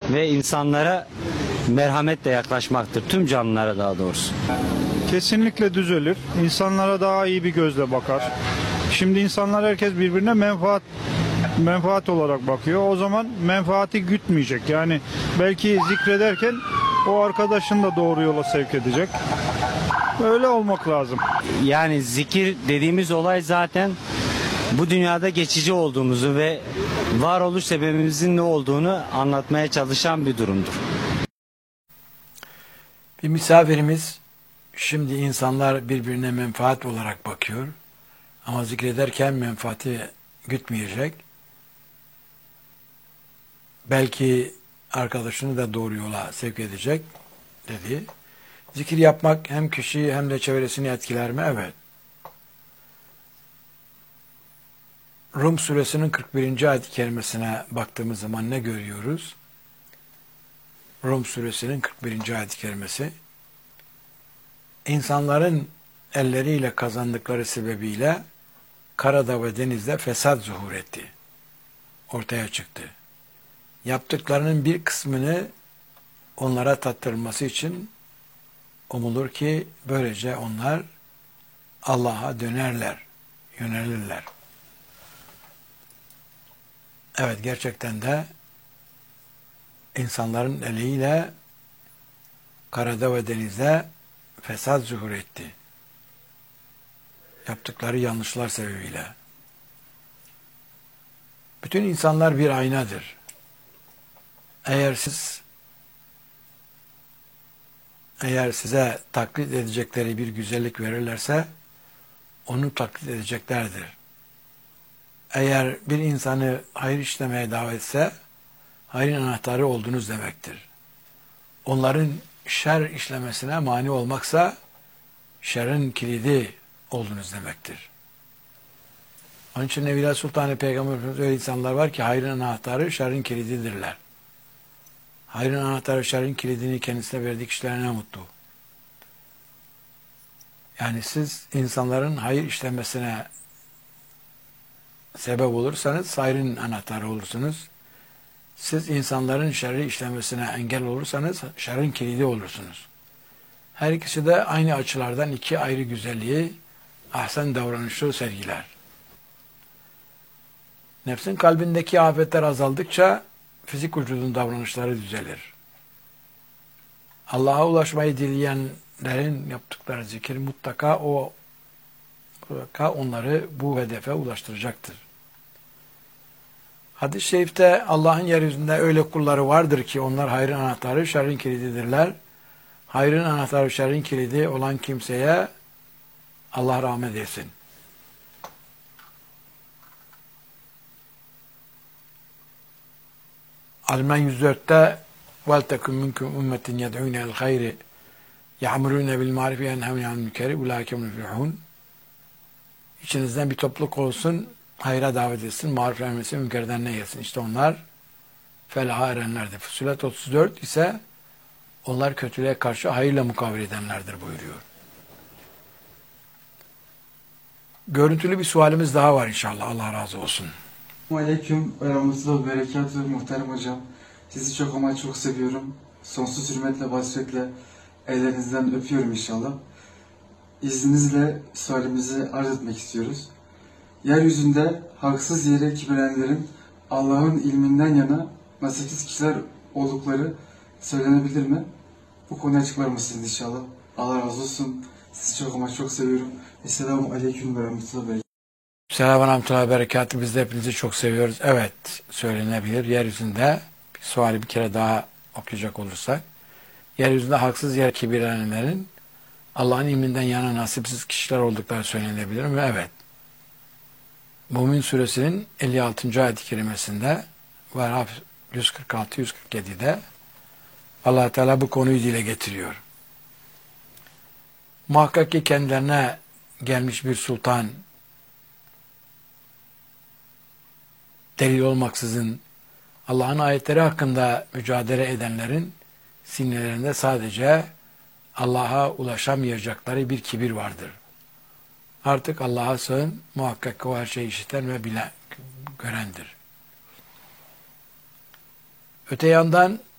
ve insanlara merhametle yaklaşmaktır. Tüm canlılara daha doğrusu. Kesinlikle düzelir. İnsanlara daha iyi bir gözle bakar. Şimdi insanlar herkes birbirine menfaat olarak bakıyor. O zaman menfaati gütmeyecek. Yani belki zikrederken o arkadaşını da doğru yola sevk edecek. Öyle olmak lazım. Yani zikir dediğimiz olay zaten bu dünyada geçici olduğumuzu ve varoluş sebebimizin ne olduğunu anlatmaya çalışan bir durumdur. Bir misafirimiz, şimdi insanlar birbirine menfaat olarak bakıyor ama zikrederken menfaati gütmeyecek. Belki arkadaşını da doğru yola sevk edecek dedi. Zikir yapmak hem kişiyi hem de çevresini etkiler mi? Evet. Rum suresinin 41. ayet-i kerimesine baktığımız zaman ne görüyoruz? Rum suresinin 41. ayet-i kerimesi, İnsanların elleriyle kazandıkları sebebiyle karada ve denizde fesat zuhur etti. Ortaya çıktı. Yaptıklarının bir kısmını onlara tattırılması için umulur ki böylece onlar Allah'a dönerler, yönelirler. Evet, gerçekten de insanların eliyle karada ve denizde fesat zuhur etti. Yaptıkları yanlışlar sebebiyle. Bütün insanlar bir aynadır. Eğer size taklit edecekleri bir güzellik verirlerse onu taklit edeceklerdir. Eğer bir insanı hayır işlemeye davet etse hayrın anahtarı oldunuz demektir. Onların şer işlemesine mani olmaksa şerrin kilidi oldunuz demektir. Onun için Evliya Sultan Peygamber Efendimiz öyle insanlar var ki hayrın anahtarı şerrin kilididirler. Hayrın anahtarı şerrin kilidini kendisine verdiği kişilere ne mutlu. Yani siz insanların hayır işlemesine sebep olursanız hayrın anahtarı olursunuz. Siz insanların şerri işlemesine engel olursanız şerrin kilidi olursunuz. Her ikisi de aynı açılardan iki ayrı güzelliği, ahsen davranışı sergiler. Nefsin kalbindeki afetler azaldıkça fizik vücudun davranışları düzelir. Allah'a ulaşmayı dileyenlerin yaptıkları zikir mutlaka onları bu hedefe ulaştıracaktır. Hadis-i şerifte Allah'ın yeryüzünde öyle kulları vardır ki onlar hayrın anahtarı, şerrin kilididirler. Hayrın anahtarı, şerrin kilidi olan kimseye Allah rahmet etsin. Al-İmran 104'te وَلْتَكُمْ مِنْكُمْ اُمَّةٍ يَدْعُونَ الْخَيْرِ يَعْمُرُونَ بِالْمَعْرِفِ يَنْهَوْنَ عَنِ الْمُنكَرِ اُولَٰئِكَ هُمُ الْمُفْلِحُونَ. İçinizden bir topluluk olsun, hayra davet etsin, maruf emretsin, münkerden nehyesin. İşte onlar felaha erenlerdir. Fussilet 34 ise onlar kötülüğe karşı hayırla mukavele edenlerdir buyuruyor. Görüntülü bir sualimiz daha var inşallah. Allah razı olsun. Aleyküm ve rahmetullahi ve berekatuhu muhterem hocam. Sizi çok ama çok seviyorum. Sonsuz hürmetle, basretle ellerinizden öpüyorum inşallah. İzninizle sualimizi arz etmek istiyoruz. Yeryüzünde haksız yere kibirlenenlerin Allah'ın ilminden yana nasipsiz kişiler oldukları söylenebilir mi? Bu konuyu açıklar mısınız inşallah? Allah razı olsun. Sizi çok ama çok seviyorum. Esselamu Aleyküm ve rahmetullahi ve berekatuhu. Selamun Aleyküm ve Berekatuhu. Biz de hepinizi çok seviyoruz. Evet, söylenebilir. Yeryüzünde bir suali bir kere daha okuyacak olursak, yeryüzünde haksız yere kibirlenenlerin Allah'ın ilminden yana nasipsiz kişiler oldukları söylenebilir mi? Evet. Mümin suresinin 56. ayet-i kerimesinde ve Araf 146-147'de Allah Teala bu konuyu dile getiriyor. Muhakkak ki kendilerine gelmiş bir sultan delil olmaksızın Allah'ın ayetleri hakkında mücadele edenlerin sinirlerinde sadece Allah'a ulaşamayacakları bir kibir vardır. Artık Allah'a sığın, muhakkak ki o her şeyi işiten ve bilen, görendir. Öte yandan